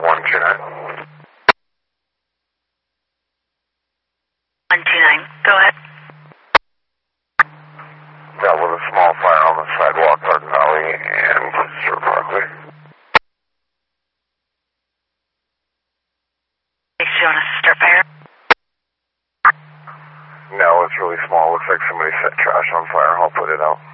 129. 129. Go ahead. Dealt with a small fire on the sidewalk, Garden Valley and Sir Parkway. Is she on a start fire? No, it's really small. Looks like somebody set trash on fire. I'll put it out.